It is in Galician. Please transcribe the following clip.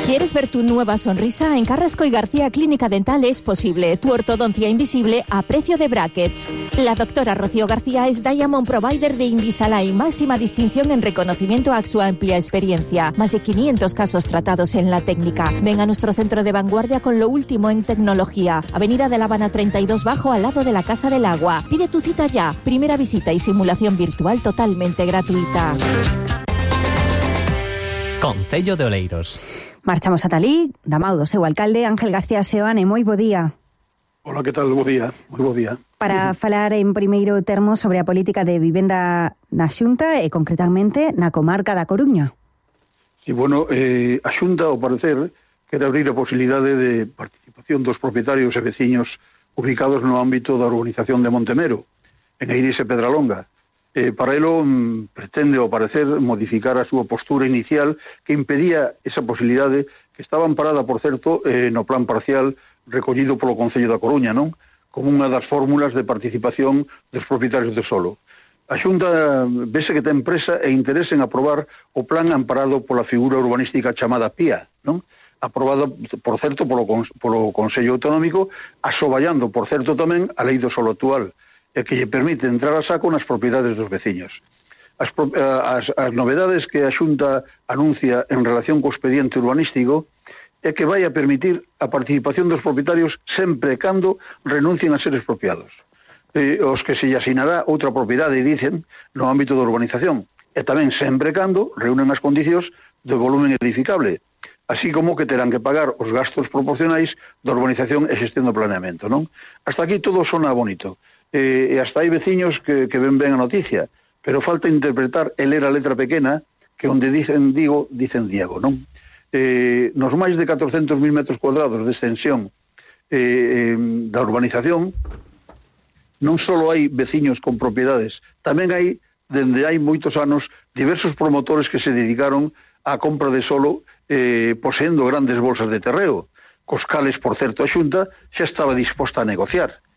¿Quieres ver tu nueva sonrisa? En Carrasco y García Clínica Dental es posible. Tu ortodoncia invisible a precio de brackets. La doctora Rocío García es Diamond Provider de Invisalign, máxima distinción en reconocimiento a su amplia experiencia. Más de 500 casos tratados en la técnica. Ven a nuestro centro de vanguardia con lo último en tecnología. Avenida de La Habana 32 Bajo, al lado de la Casa del Agua. Pide tu cita ya. Primera visita y simulación virtual totalmente gratuita. Concello de Oleiros. Marchamos a Talí, Damaudo, seu alcalde Ángel García Seoane, moi bo día. Hola, que tal? Bo día, moi bo día. Para falar en primeiro termo sobre a política de vivenda na Xunta e concretamente na comarca da Coruña. E bueno, a Xunta, ao parecer, quere abrir a posibilidade de participación dos propietarios e veciños ubicados no ámbito da urbanización de Montemero, en Eirís e Pedralonga. Para elo pretende, ao parecer, modificar a súa postura inicial que impedía esa posibilidade que estaba amparada, por certo, no plan parcial recollido polo Concello da Coruña, non? Como unha das fórmulas de participación dos propietarios de solo. A Xunta vese que ten presa e interese en aprobar o plan amparado pola figura urbanística chamada PIA, non? Aprobada, por certo, polo Consello Autonómico, asoballando, por certo, tamén a lei do solo actual, e que lle permite entrar a saco nas propiedades dos veciños. As novedades que a Xunta anuncia en relación co expediente urbanístico é que vai a permitir a participación dos propietarios sempre e cando renuncien a ser expropiados. Os que se lle asinará outra propiedade, dicen, no ámbito da urbanización, e tamén sempre e cando reúnen as condicións do volumen edificable, así como que terán que pagar os gastos proporcionais da urbanización e xestión do planeamento, non? Hasta aquí todo sona bonito. E hasta hai veciños que ven ben a noticia, pero falta interpretar e ler a letra pequena que onde dicen Digo, dicen Diego, non? Nos máis de 400.000 metros cuadrados de extensión da urbanización non só hai veciños con propiedades, tamén hai, dende hai moitos anos, diversos promotores que se dedicaron á compra de solo poseendo grandes bolsas de terreo, cos cales, por certo, a Xunta xa estaba disposta a negociar.